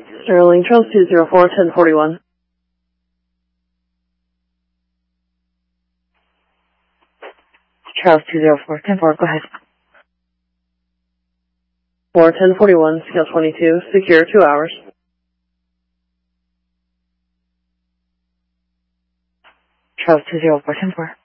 Sterling, Charles 204, 1041. Charles 204, 10-4, go ahead. 1041, scale 22, secure 2 hours. Charles 204, 10-4.